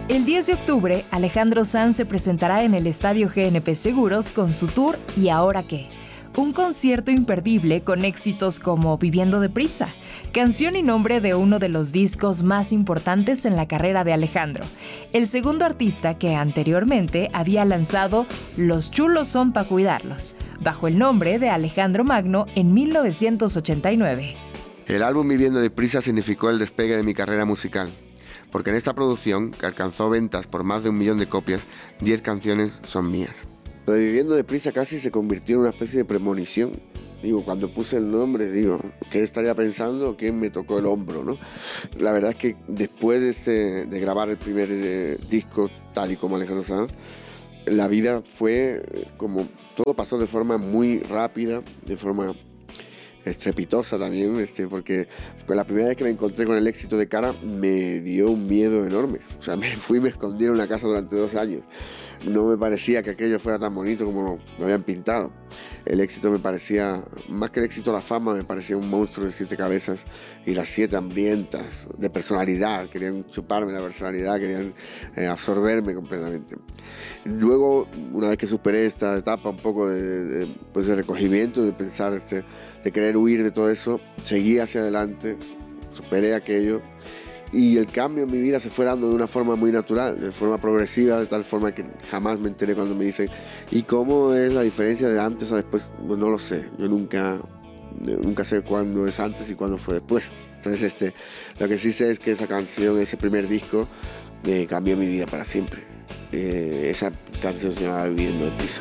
El 10 de octubre, Alejandro Sanz se presentará en el Estadio GNP Seguros con su tour ¿Y ahora qué? Un concierto imperdible con éxitos como Viviendo deprisa, canción y nombre de uno de los discos más importantes en la carrera de Alejandro, el segundo artista que anteriormente había lanzado Los chulos son pa' cuidarlos, bajo el nombre de Alejandro Magno en 1989. El álbum Viviendo deprisa significó el despegue de mi carrera musical, porque en esta producción, que alcanzó ventas por más de 1 millón de copias, 10 canciones son mías. Lo de Viviendo deprisa casi se convirtió en una especie de premonición. Digo, cuando puse el nombre, digo, ¿qué estaría pensando? ¿Quién me tocó el hombro, no? La verdad es que después de grabar el primer disco, tal y como Alejandro Sanz, la vida fue como... Todo pasó de forma muy rápida, de forma estrepitosa también, porque la primera vez que me encontré con el éxito de cara me dio un miedo enorme. O sea, me fui y me escondí en una casa durante 2 años. No me parecía que aquello fuera tan bonito como lo habían pintado. El éxito me parecía, más que el éxito, la fama, me parecía un monstruo de 7 cabezas y las 7 hambrientas de personalidad. Querían chuparme la personalidad, querían absorberme completamente. Luego, una vez que superé esta etapa un poco de recogimiento, de pensar, de querer huir de todo eso, seguí hacia adelante, superé aquello. Y el cambio en mi vida se fue dando de una forma muy natural, de forma progresiva, de tal forma que jamás me enteré cuando me dicen ¿y cómo es la diferencia de antes a después? Pues no lo sé, yo nunca sé cuándo es antes y cuándo fue después. Entonces lo que sí sé es que esa canción, ese primer disco, cambió mi vida para siempre. Esa canción se llama Viviendo deprisa.